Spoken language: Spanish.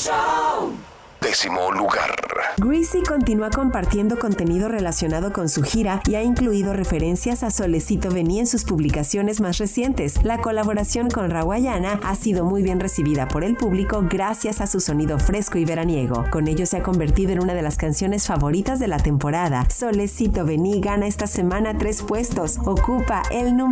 Décimo lugar. Greasy continúa compartiendo contenido relacionado con su gira y ha incluido referencias a Solecito Bení en sus publicaciones más recientes. La colaboración con Rawayana ha sido muy bien recibida por el público gracias a su sonido fresco y veraniego. Con ello se ha convertido en una de las canciones favoritas de la temporada. Solecito Bení gana esta semana 3 puestos. Ocupa el número